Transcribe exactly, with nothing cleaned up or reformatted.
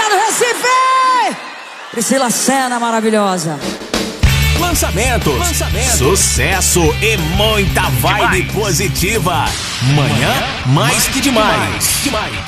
galera do Recife! Priscila Senna, maravilhosa. Lançamento, Lançamento, sucesso e muita vibe demais. Positiva. Manhã, mais que demais. demais.